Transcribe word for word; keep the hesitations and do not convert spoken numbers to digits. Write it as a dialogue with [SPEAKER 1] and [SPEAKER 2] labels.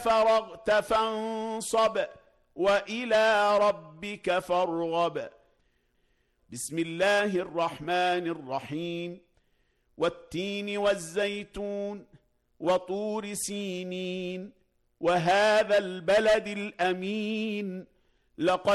[SPEAKER 1] فرغت فانصب وإلى ربك فارغب. بسم الله الرحمن الرحيم. والتين والزيتون وطور سينين وهذا البلد الأمين لقد